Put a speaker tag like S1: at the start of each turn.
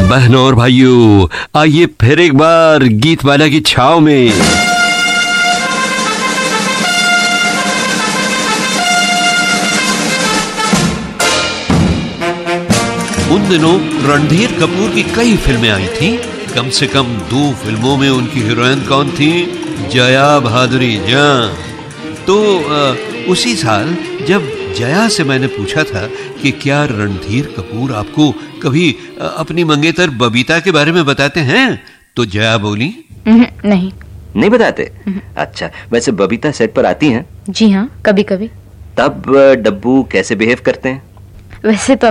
S1: बहनों और भाइयों, आइए फिर एक बार गीतमाला की छाव में। उन दिनों रणधीर कपूर की कई फिल्में आई थीं। कम से कम 2 फिल्मों में उनकी हीरोइन कौन थी? जया भादुरी जान। तो उसी साल जब जया से मैंने पूछा था कि क्या रणधीर कपूर आपको कभी अपनी मंगेतर बबीता के बारे में बताते हैं, तो जया बोली
S2: नहीं बताते। अच्छा, वैसे बबीता सेट पर आती हैं?
S3: जी हाँ, कभी कभी।
S2: तब डब्बू कैसे बिहेव करते हैं?
S3: वैसे तो